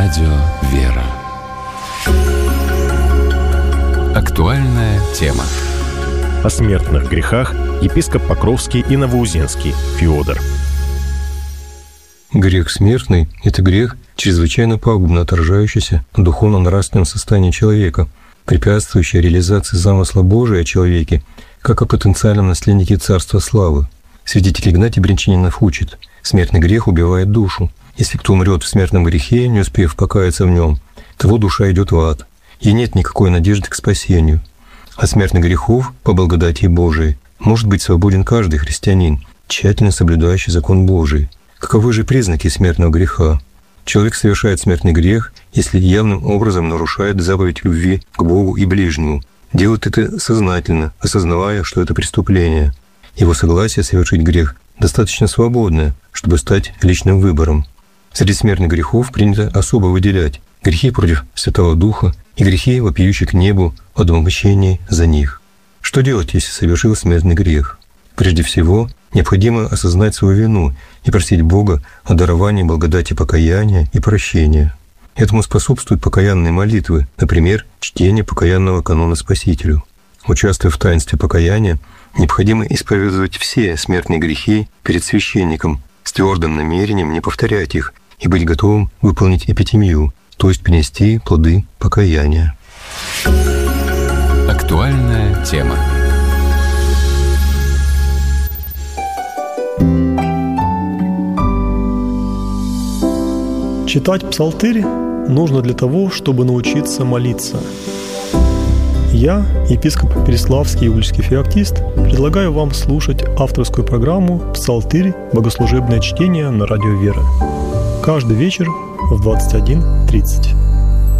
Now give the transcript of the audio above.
Радио «Вера». Актуальная тема. О смертных грехах епископ Покровский и Новоузенский Феодор. Грех смертный – это грех, чрезвычайно пагубно отражающийся в духовно-нравственном состоянии человека, препятствующий реализации замысла Божия о человеке, как о потенциальном наследнике Царства Славы. Святитель Игнатий Брянчанинов учит: смертный грех убивает душу. Если кто умрет в смертном грехе, не успев покаяться в нем, того душа идет в ад, и нет никакой надежды к спасению. От смертных грехов, по благодати Божией, может быть свободен каждый христианин, тщательно соблюдающий закон Божий. Каковы же признаки смертного греха? Человек совершает смертный грех, если явным образом нарушает заповедь любви к Богу и ближнему. Делает это сознательно, осознавая, что это преступление. Его согласие совершить грех достаточно свободное, чтобы стать личным выбором. Среди смертных грехов принято особо выделять грехи против Святого Духа и грехи, вопиющие к небу о отмщении за них. Что делать, если совершил смертный грех? Прежде всего, необходимо осознать свою вину и просить Бога о даровании благодати покаяния и прощения. Этому способствуют покаянные молитвы, например, чтение покаянного канона Спасителю. Участвуя в таинстве покаяния, необходимо исповедовать все смертные грехи перед священником с твердым намерением не повторять их и быть готовым выполнить эпитемию, то есть принести плоды покаяния. Актуальная тема. Читать псалтырь нужно для того, чтобы научиться молиться. Я, епископ Переславский Иудейский феоктист, предлагаю вам слушать авторскую программу «Псалтырь. Богослужебное чтение» на радио «Вера» каждый вечер в 21:30.